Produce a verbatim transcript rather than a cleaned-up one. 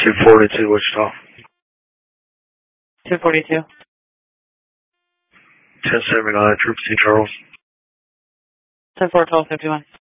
two forty-two, Wichita. two forty-two. ten seventy-nine, Troop C, Charles. ten four, twelve fifty-one.